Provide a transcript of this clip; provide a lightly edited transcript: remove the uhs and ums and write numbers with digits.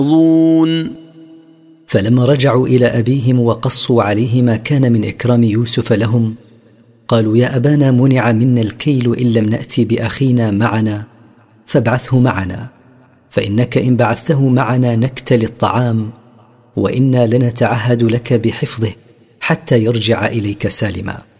فلما رجعوا إلى أبيهم وقصوا عليه ما كان من إكرام يوسف لهم قالوا: يا أبانا منع منا الكيل إن لم نأتي بأخينا معنا فابعثه معنا، فإنك إن بعثته معنا نكتل الطعام، وإنا لنتعهد لك بحفظه حتى يرجع إليك سالما.